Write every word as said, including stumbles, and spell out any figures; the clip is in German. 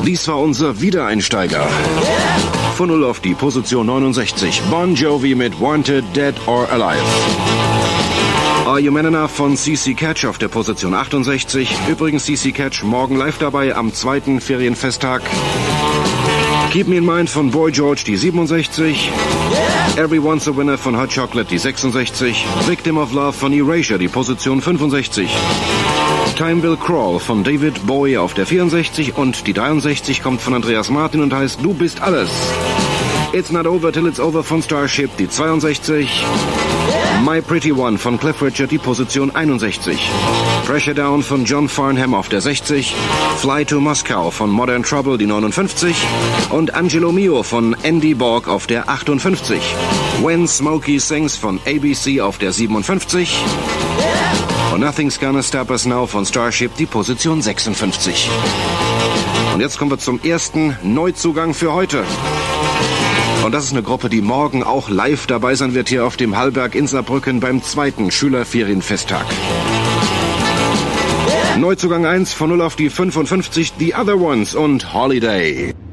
Dies war unser Wiedereinsteiger. Von null auf die Position neunundsechzig. Bon Jovi mit Wanted, Dead or Alive. Are You Man Enough von C C Catch auf der Position achtundsechzig. Übrigens C C Catch morgen live dabei am zweiten Ferienfesttag. Keep Me in Mind von Boy George, die siebenundsechzig. Everyone's a Winner von Hot Chocolate, die sechsundsechzig. Victim of Love von Erasure, die Position fünfundsechzig. Time Will Crawl von David Bowie auf der vierundsechzig. Und die dreiundsechzig kommt von Andreas Martin und heißt Du bist alles. It's Not Over Till It's Over von Starship, die zweiundsechzig. My Pretty One von Cliff Richard, die Position einundsechzig. Pressure Down von John Farnham auf der sechzig. Fly to Moscow von Modern Trouble, die neunundfünfzig. Und Angelo Mio von Andy Borg auf der achtundfünfzig. When Smokey Sings von A B C auf der siebenundfünfzig. Und Nothing's Gonna Stop Us Now von Starship, die Position sechsundfünfzig. Und jetzt kommen wir zum ersten Neuzugang für heute. Und das ist eine Gruppe, die morgen auch live dabei sein wird hier auf dem Hallberg in Saarbrücken beim zweiten Schülerferienfesttag. Neuzugang eins von null auf die fünfundfünfzig, The Other Ones und Holiday.